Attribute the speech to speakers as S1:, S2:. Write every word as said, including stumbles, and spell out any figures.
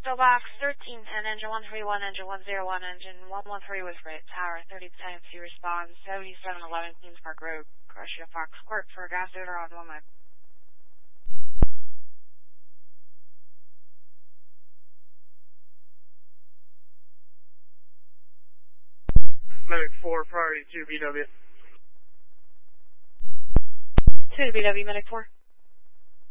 S1: Box thirteen ten, engine one three one, engine one zero one, engine one one three with freight, tower thirty ten, C responds, seventy-seven eleven Queens Park Road, Garcia Fox Court for a gas odor on one mile.
S2: Medic four, priority two B W.
S1: two to B W, Medic four.